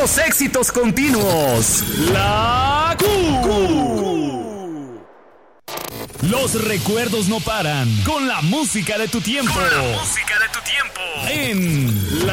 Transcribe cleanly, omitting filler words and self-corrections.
los éxitos continuos. La Q. Los recuerdos no paran con la música de tu tiempo. En